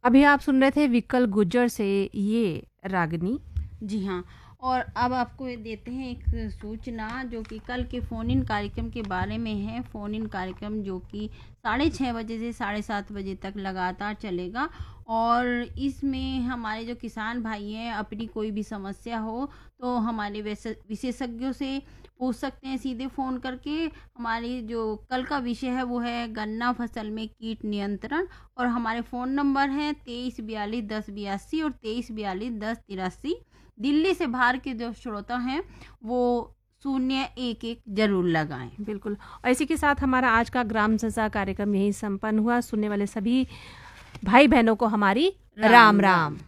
अभी आप सुन रहे थे विकल गुज्जर से ये रागनी। जी हाँ। और अब आपको देते हैं एक सूचना जो कि कल के फ़ोन इन कार्यक्रम के बारे में है। फ़ोन इन कार्यक्रम जो कि 6:30 बजे से 7:30 बजे तक लगातार चलेगा और इसमें हमारे जो किसान भाई हैं अपनी कोई भी समस्या हो तो हमारे विशेषज्ञों से पूछ सकते हैं सीधे फ़ोन करके। हमारी जो कल का विषय है वो है गन्ना फसल में कीट नियंत्रण और हमारे फ़ोन नंबर हैं 23421082 और 23421083। दिल्ली से बाहर के जो श्रोता हैं वो 011 जरूर लगाएं। बिल्कुल। और इसी के साथ हमारा आज का ग्राम संसार कार्यक्रम यही संपन्न हुआ। सुनने वाले सभी भाई बहनों को हमारी राम राम।